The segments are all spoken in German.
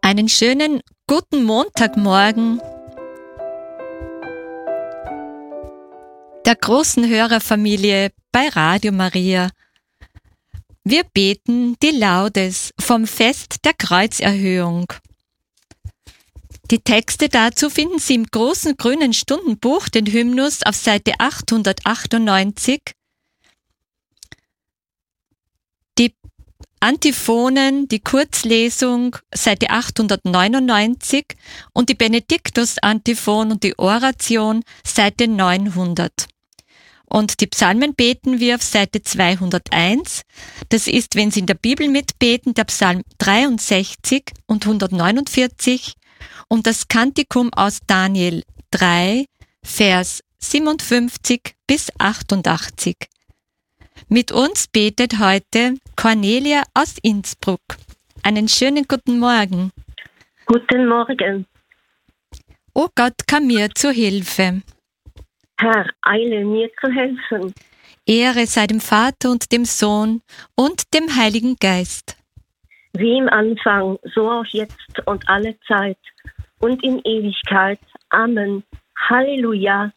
Einen schönen guten Montagmorgen der großen Hörerfamilie bei Radio Maria. Wir beten die Laudes vom Fest der Kreuzerhöhung. Die Texte dazu finden Sie im großen grünen Stundenbuch, den Hymnus, auf Seite 898. Die Antiphonen, die Kurzlesung, Seite 899 und die Benediktus-Antiphon und die Oration, Seite 900. Und die Psalmen beten wir auf Seite 201. Das ist, wenn Sie in der Bibel mitbeten, der Psalm 63 und 149 und das Kantikum aus Daniel 3, Vers 57 bis 88. Mit uns betet heute Cornelia aus Innsbruck. Einen schönen guten Morgen. Guten Morgen. O Gott, komm mir zu Hilfe. Herr, eile mir zu helfen. Ehre sei dem Vater und dem Sohn und dem Heiligen Geist. Wie im Anfang, so auch jetzt und alle Zeit und in Ewigkeit. Amen. Halleluja.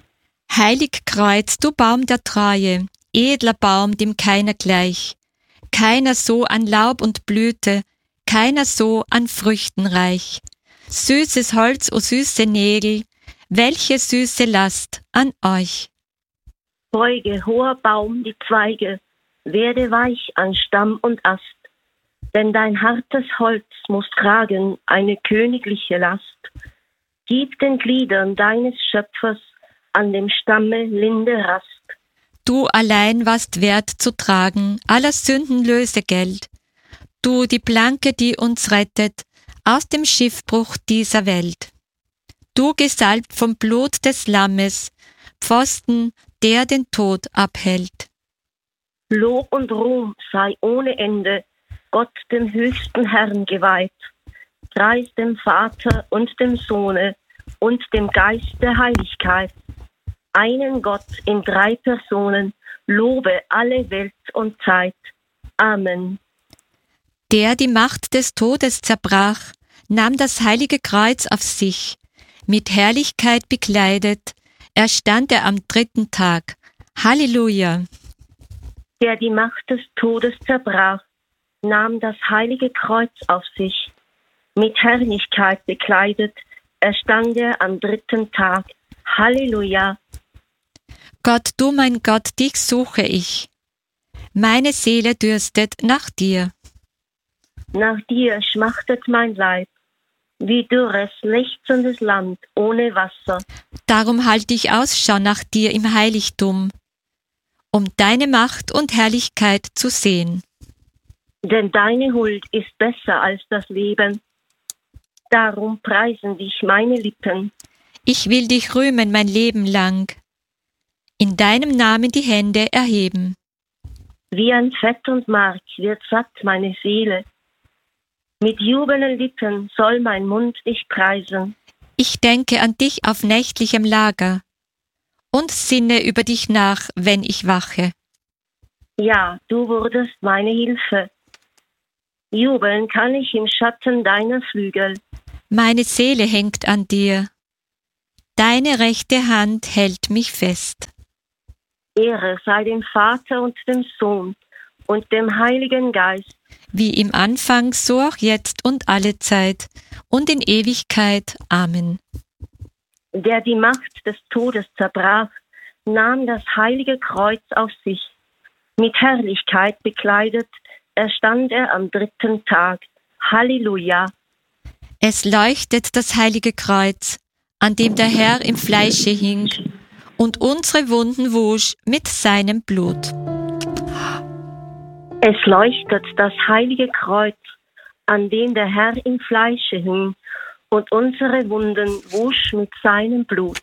Heilig Kreuz, du Baum der Treue, edler Baum, dem keiner gleich. Keiner so an Laub und Blüte, keiner so an Früchten reich. Süßes Holz, o süße Nägel, welche süße Last an euch. Beuge, hoher Baum, die Zweige, werde weich an Stamm und Ast, denn dein hartes Holz muss tragen eine königliche Last. Gib den Gliedern deines Schöpfers an dem Stamme linde Rast. Du allein warst wert zu tragen aller Sünden Lösegeld. Du die Planke, die uns rettet aus dem Schiffbruch dieser Welt. Du gesalbt vom Blut des Lammes, Pfosten, der den Tod abhält. Lob und Ruhm sei ohne Ende Gott dem höchsten Herrn geweiht. Preis dem Vater und dem Sohne und dem Geist der Heiligkeit. Einen Gott in 3 Personen, lobe alle Welt und Zeit. Amen. Der die Macht des Todes zerbrach, nahm das heilige Kreuz auf sich. Mit Herrlichkeit bekleidet, erstand er am 3. Tag. Halleluja! Der die Macht des Todes zerbrach, nahm das heilige Kreuz auf sich. Mit Herrlichkeit bekleidet, erstand er am 3. Tag. Halleluja! Gott, du mein Gott, dich suche ich. Meine Seele dürstet nach dir. Nach dir schmachtet mein Leib, wie dürres, lechzendes Land ohne Wasser. Darum halte ich Ausschau nach dir im Heiligtum, um deine Macht und Herrlichkeit zu sehen. Denn deine Huld ist besser als das Leben. Darum preisen dich meine Lippen. Ich will dich rühmen mein Leben lang, in deinem Namen die Hände erheben. Wie an Fett und Mark wird satt meine Seele. Mit jubelnden Lippen soll mein Mund dich preisen. Ich denke an dich auf nächtlichem Lager und sinne über dich nach, wenn ich wache. Ja, du wurdest meine Hilfe. Jubeln kann ich im Schatten deiner Flügel. Meine Seele hängt an dir. Deine rechte Hand hält mich fest. Ehre sei dem Vater und dem Sohn und dem Heiligen Geist. Wie im Anfang, so auch jetzt und alle Zeit und in Ewigkeit. Amen. Der die Macht des Todes zerbrach, nahm das heilige Kreuz auf sich. Mit Herrlichkeit bekleidet, erstand er am 3. Tag. Halleluja! Es leuchtet das heilige Kreuz, an dem der Herr im Fleische hing und unsere Wunden wusch mit seinem Blut. Es leuchtet das heilige Kreuz, an dem der Herr im Fleische hing und unsere Wunden wusch mit seinem Blut.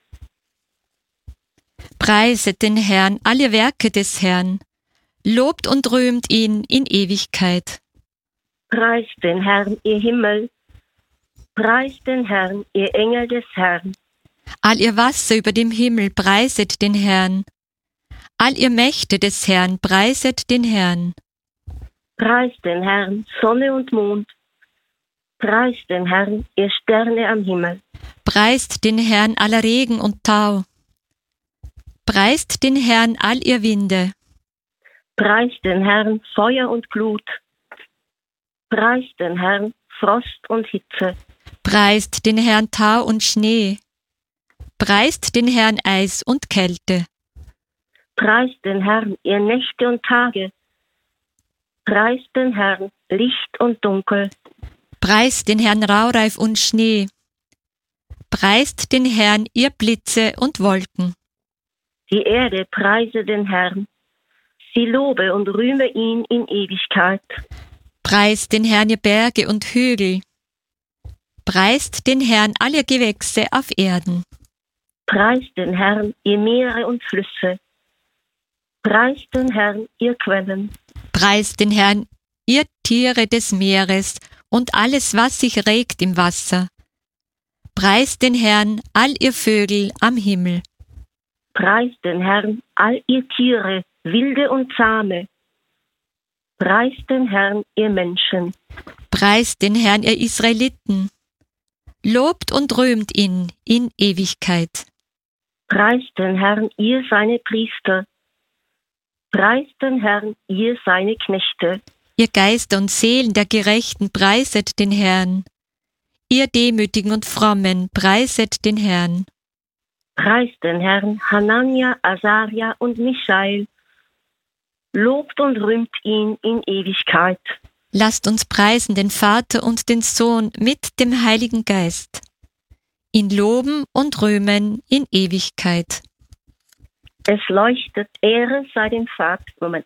Preiset den Herrn, alle Werke des Herrn, lobt und rühmt ihn in Ewigkeit. Preist den Herrn, ihr Himmel, preist den Herrn, ihr Engel des Herrn. All ihr Wasser über dem Himmel, preiset den Herrn. All ihr Mächte des Herrn, preiset den Herrn. Preist den Herrn, Sonne und Mond. Preist den Herrn, ihr Sterne am Himmel. Preist den Herrn aller Regen und Tau. Preist den Herrn all ihr Winde. Preist den Herrn Feuer und Glut. Preist den Herrn Frost und Hitze. Preist den Herrn Tau und Schnee. Preist den Herrn Eis und Kälte. Preist den Herrn, ihr Nächte und Tage. Preist den Herrn, Licht und Dunkel. Preist den Herrn Raureif und Schnee. Preist den Herrn, ihr Blitze und Wolken. Die Erde preise den Herrn. Sie lobe und rühme ihn in Ewigkeit. Preist den Herrn, ihr Berge und Hügel. Preist den Herrn, alle Gewächse auf Erden. Preist den Herrn, ihr Meere und Flüsse. Preist den Herrn, ihr Quellen. Preist den Herrn, ihr Tiere des Meeres und alles, was sich regt im Wasser. Preist den Herrn, all ihr Vögel am Himmel. Preist den Herrn, all ihr Tiere, wilde und zahme. Preist den Herrn, ihr Menschen. Preist den Herrn, ihr Israeliten. Lobt und rühmt ihn in Ewigkeit. Preist den Herrn, ihr seine Priester. Preist den Herrn, ihr seine Knechte. Ihr Geister und Seelen der Gerechten, preiset den Herrn. Ihr Demütigen und Frommen, preiset den Herrn. Preist den Herrn, Hanania, Asaria und Michael. Lobt und rühmt ihn in Ewigkeit. Lasst uns preisen den Vater und den Sohn mit dem Heiligen Geist. Ihn loben und rühmen in Ewigkeit. Es leuchtet, Ehre sei dem Vater.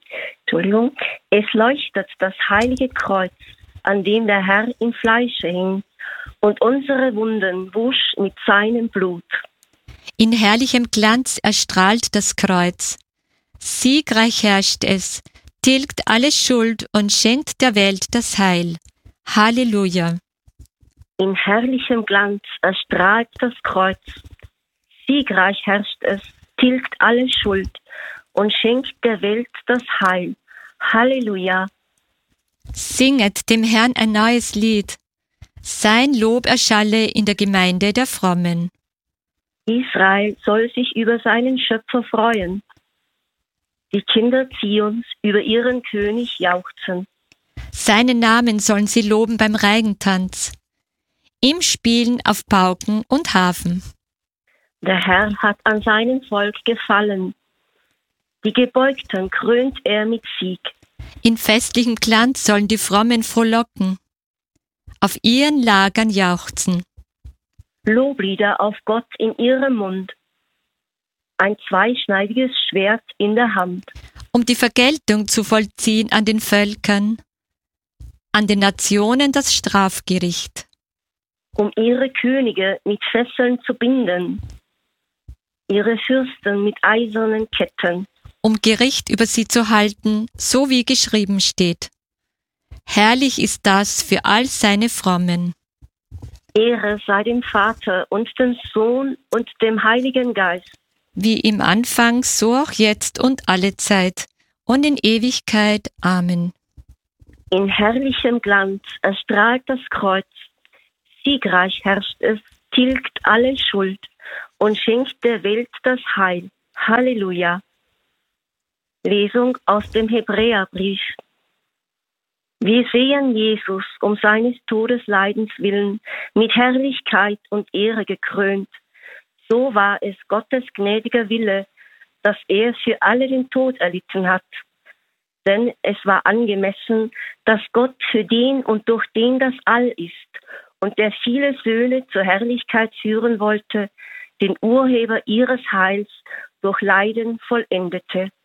Es leuchtet das heilige Kreuz, an dem der Herr im Fleische hing und unsere Wunden wusch mit seinem Blut. In herrlichem Glanz erstrahlt das Kreuz. Siegreich herrscht es, tilgt alle Schuld und schenkt der Welt das Heil. Halleluja! In herrlichem Glanz erstrahlt das Kreuz. Siegreich herrscht es, tilgt alle Schuld und schenkt der Welt das Heil. Halleluja! Singet dem Herrn ein neues Lied. Sein Lob erschalle in der Gemeinde der Frommen. Israel soll sich über seinen Schöpfer freuen. Die Kinder Zions über ihren König jauchzen. Seinen Namen sollen sie loben beim Reigentanz, im Spielen auf Pauken und Harfen. Der Herr hat an seinem Volk gefallen. Die Gebeugten krönt er mit Sieg. In festlichem Glanz sollen die Frommen frohlocken, auf ihren Lagern jauchzen. Loblieder auf Gott in ihrem Mund. Ein zweischneidiges Schwert in der Hand. Um die Vergeltung zu vollziehen an den Völkern, an den Nationen das Strafgericht. Um ihre Könige mit Fesseln zu binden, ihre Fürsten mit eisernen Ketten. Um Gericht über sie zu halten, so wie geschrieben steht. Herrlich ist das für all seine Frommen. Ehre sei dem Vater und dem Sohn und dem Heiligen Geist. Wie im Anfang, so auch jetzt und alle Zeit und in Ewigkeit. Amen. In herrlichem Glanz erstrahlt das Kreuz. Siegreich herrscht es, tilgt alle Schuld und schenkt der Welt das Heil. Halleluja. Lesung aus dem Hebräerbrief. Wir sehen Jesus um seines Todesleidens willen mit Herrlichkeit und Ehre gekrönt. So war es Gottes gnädiger Wille, dass er für alle den Tod erlitten hat. Denn es war angemessen, dass Gott für den und durch den das All ist und der viele Söhne zur Herrlichkeit führen wollte, den Urheber ihres Heils durch Leiden vollendete.